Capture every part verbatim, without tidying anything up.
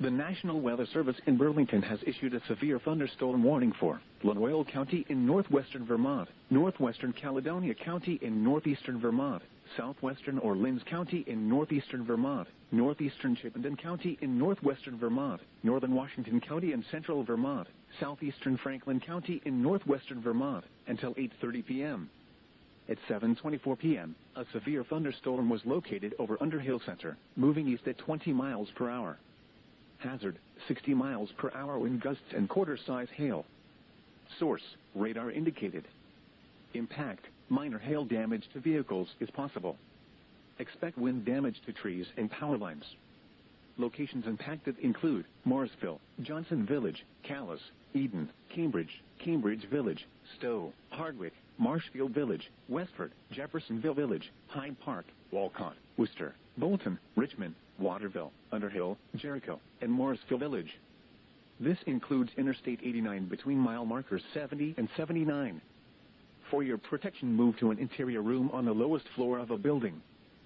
The National Weather Service in Burlington has issued a severe thunderstorm warning for Laurel County in northwestern Vermont, northwestern Caledonia County in northeastern Vermont, southwestern Orleans County in northeastern Vermont, northeastern Chittenden County in northwestern Vermont, northern Washington County in central Vermont, southeastern Franklin County in northwestern Vermont until eight thirty p.m. At seven twenty-four p.m., a severe thunderstorm was located over Underhill Center, moving east at twenty miles per hour. Hazard, sixty miles per hour wind gusts and quarter-size hail. Source, radar indicated. Impact, minor hail damage to vehicles is possible. Expect wind damage to trees and power lines. Locations impacted include Morrisville, Johnson Village, Calais, Eden, Cambridge, Cambridge Village, Stowe, Hardwick, Marshfield Village, Westford, Jeffersonville Village, Hyde Park, Walcott, Worcester, Bolton, Richmond, Waterville, Underhill, Jericho, and Morrisville Village. This includes Interstate eighty-nine between mile markers seventy and seventy-nine. For your protection, move to an interior room on the lowest floor of a building.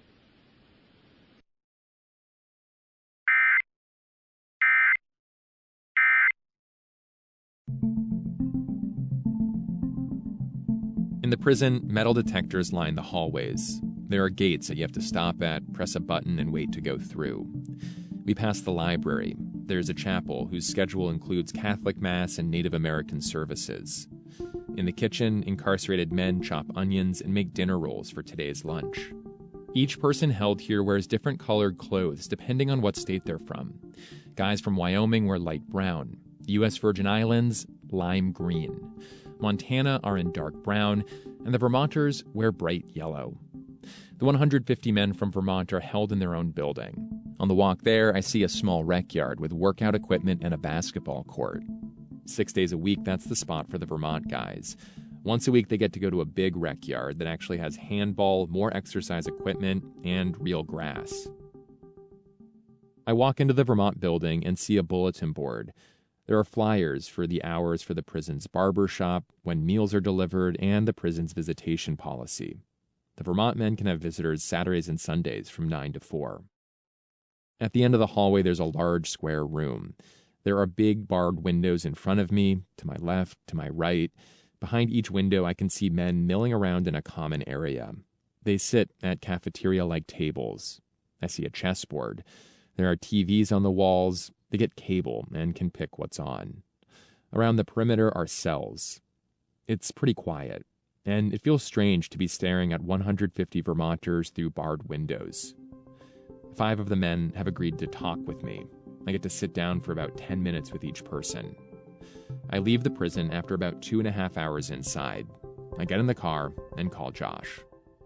In the prison, metal detectors line the hallways. There are gates that you have to stop at, press a button, and wait to go through. We pass the library. There's a chapel whose schedule includes Catholic Mass and Native American services. In the kitchen, incarcerated men chop onions and make dinner rolls for today's lunch. Each person held here wears different colored clothes depending on what state they're from. Guys from Wyoming wear light brown. The U S Virgin Islands, lime green. Montana are in dark brown, and the Vermonters wear bright yellow. The one hundred fifty men from Vermont are held in their own building. On the walk there, I see a small rec yard with workout equipment and a basketball court. Six days a week, that's the spot for the Vermont guys. Once a week, they get to go to a big rec yard that actually has handball, more exercise equipment, and real grass. I walk into the Vermont building and see a bulletin board. There are flyers for the hours for the prison's barber shop, when meals are delivered, and the prison's visitation policy. The Vermont men can have visitors Saturdays and Sundays from nine to four. At the end of the hallway, there's a large square room. There are big barred windows in front of me, to my left, to my right. Behind each window, I can see men milling around in a common area. They sit at cafeteria-like tables. I see a chessboard. There are T Vs on the walls. They get cable and can pick what's on. Around the perimeter are cells. It's pretty quiet, and it feels strange to be staring at one hundred fifty Vermonters through barred windows. Five of the men have agreed to talk with me. I get to sit down for about ten minutes with each person. I leave the prison after about two and a half hours inside. I get in the car and call Josh.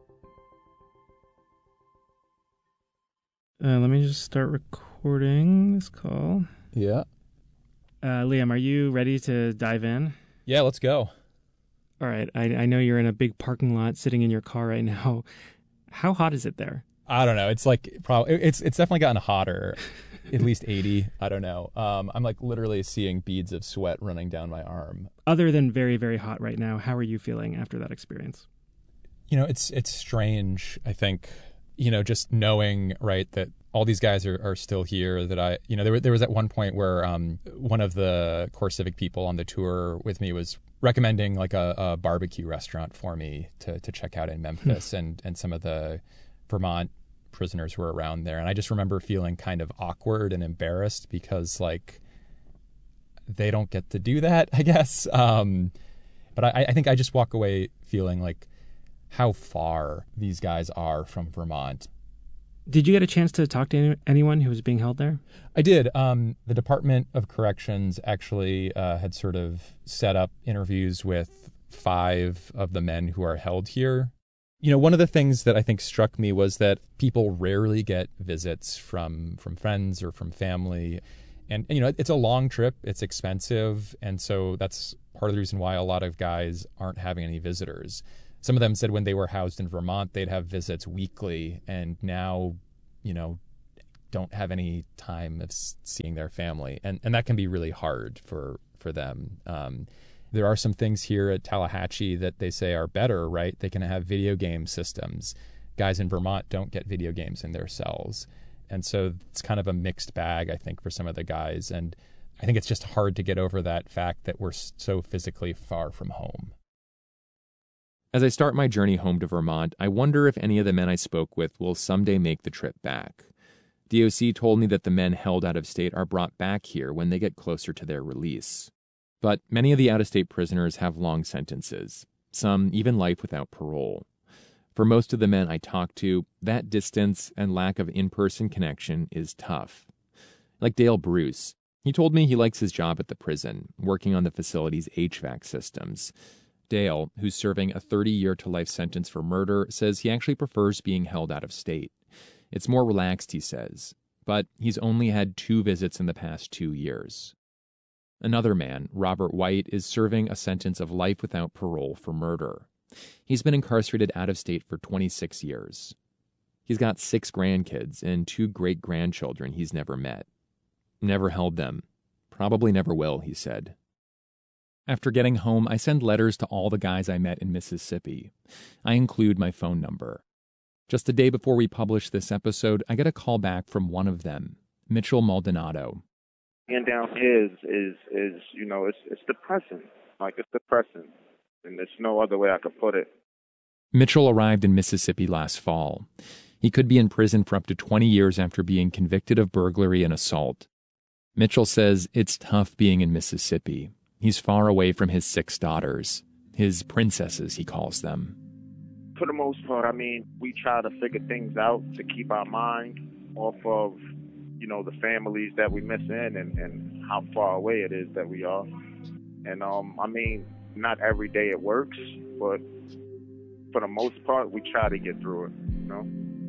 Uh, let me just start recording this call. Yeah. Uh, Liam, are you ready to dive in? Yeah, let's go. All right. I, I know you're in a big parking lot sitting in your car right now. How hot is it there? I don't know. It's like probably it's it's definitely gotten hotter. At least eighty. I don't know. Um, I'm like literally seeing beads of sweat running down my arm. Other than very, very hot right now, how are you feeling after that experience? You know, it's it's strange. I think, you know, just knowing, right, that all these guys are, are still here, that I, you know, there, there was at one point where um, one of the CoreCivic people on the tour with me was recommending like a, a barbecue restaurant for me to, to check out in Memphis, and, and some of the Vermont prisoners were around there. And I just remember feeling kind of awkward and embarrassed because like they don't get to do that, I guess. Um, but I, I think I just walk away feeling like how far these guys are from Vermont. Did you get a chance to talk to any, anyone who was being held there? I did. Um, the Department of Corrections actually uh, had sort of set up interviews with five of the men who are held here. You know, one of the things that I think struck me was that people rarely get visits from from friends or from family. And, and, you know, it's a long trip. It's expensive. And so that's part of the reason why a lot of guys aren't having any visitors. Some of them said when they were housed in Vermont, they'd have visits weekly, and now, you know, don't have any time of seeing their family. And and that can be really hard for, for them. Um, there are some things here at Tallahatchie that they say are better, right? They can have video game systems. Guys in Vermont don't get video games in their cells. And so it's kind of a mixed bag, I think, for some of the guys. And I think it's just hard to get over that fact that we're so physically far from home. As I start my journey home to Vermont, I wonder if any of the men I spoke with will someday make the trip back. D O C told me that the men held out of state are brought back here when they get closer to their release. But many of the out-of-state prisoners have long sentences, some even life without parole. For most of the men I talk to, that distance and lack of in-person connection is tough. Like Dale Bruce, he told me he likes his job at the prison, working on the facility's H V A C systems. Dale, who's serving a thirty-year-to-life sentence for murder, says he actually prefers being held out of state. It's more relaxed, he says, but he's only had two visits in the past two years. Another man, Robert White, is serving a sentence of life without parole for murder. He's been incarcerated out of state for twenty-six years. He's got six grandkids and two great-grandchildren he's never met. Never held them. Probably never will, he said. After getting home, I send letters to all the guys I met in Mississippi. I include my phone number. Just a day before we publish this episode, I get a call back from one of them, Mitchell Maldonado. And down here is, is, is, you know, it's it's depressing. Like, it's depressing. And there's no other way I could put it. Mitchell arrived in Mississippi last fall. He could be in prison for up to twenty years after being convicted of burglary and assault. Mitchell says it's tough being in Mississippi. He's far away from his six daughters, his princesses, he calls them. For the most part, I mean, we try to figure things out to keep our mind off of, you know, the families that we miss in and, and how far away it is that we are. And, um, I mean, not every day it works, but for the most part, we try to get through it, you know?